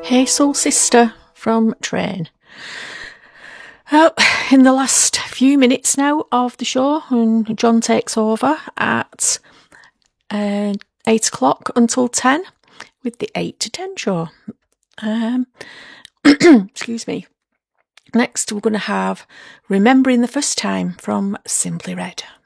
Hey Soul Sister from Train. Oh, in the last few minutes now of the show, and John takes over at 8 o'clock until 10 with the 8 to 10 show. Excuse me. Next, we're going to have Remembering the First Time from Simply Red.